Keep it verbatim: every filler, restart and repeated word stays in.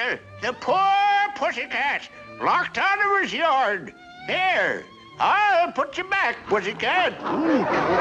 Well, the poor pussycat, locked out of his yard. Here, I'll put you back, pussycat.